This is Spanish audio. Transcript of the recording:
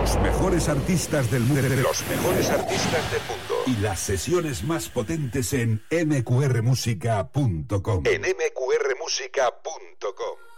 Los mejores artistas del mundo. Los mejores artistas del mundo. Y las sesiones más potentes en mqrmusica.com. En mqrmusica.com.